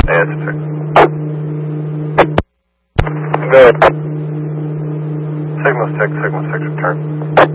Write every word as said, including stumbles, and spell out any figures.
Yeah, it's a check. Good. Signal six, signal six, return.